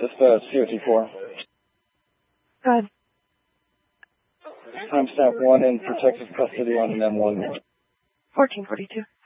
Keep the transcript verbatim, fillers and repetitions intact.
Dispatch, C O T four. Go ahead. Timestamp one in protective custody on an M one. fourteen forty-two.